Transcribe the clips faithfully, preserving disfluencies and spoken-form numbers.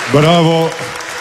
Bravo.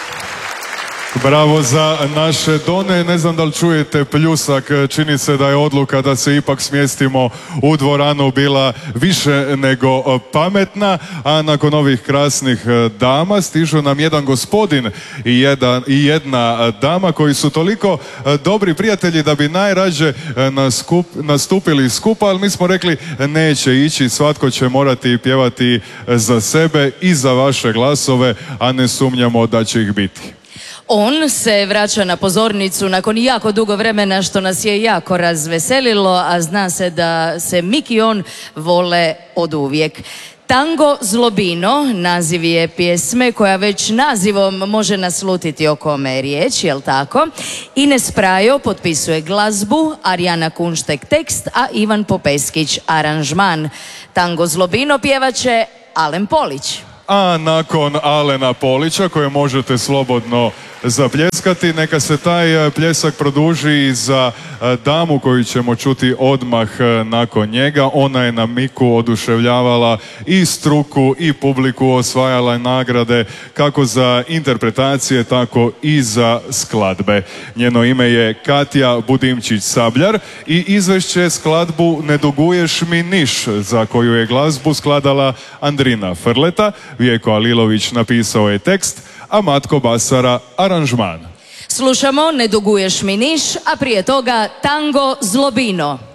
Bravo za naše Done. Ne znam da li čujete pljusak, čini se da je odluka da se ipak smjestimo u dvoranu bila više nego pametna, a nakon ovih krasnih dama stižu nam jedan gospodin i, jedan, i jedna dama koji su toliko dobri prijatelji da bi najrađe naskup, nastupili skupa, ali mi smo rekli neće ići, svatko će morati pjevati za sebe i za vaše glasove, a ne sumnjamo da će ih biti. On se vraća na pozornicu nakon jako dugo vremena, što nas je jako razveselilo, a zna se da se Mik i on vole oduvijek. Tango Zlobino, naziv je pjesme koja već nazivom može naslutiti o kome je riječ, jel tako? Ines Prajo potpisuje glazbu, Arijana Kunštek tekst, a Ivan Popeskić aranžman. Tango Zlobino pjevaće Alen Polić. A nakon Alena Polića, koje možete slobodno zapljeskati, neka se taj pljesak produži i za damu koju ćemo čuti odmah nakon njega. Ona je na Miku oduševljavala i struku i publiku, osvajala nagrade kako za interpretacije, tako i za skladbe. Njeno ime je Katja Budimčić-Sabljar i izvešće skladbu Ne duguješ mi niš, za koju je glazbu skladala Andrina Frleta. Vjeko Alilović napisao je tekst, a Matko Basara aranžman. Slušamo Ne duguješ mi niš, a prije toga Tango Zlobino.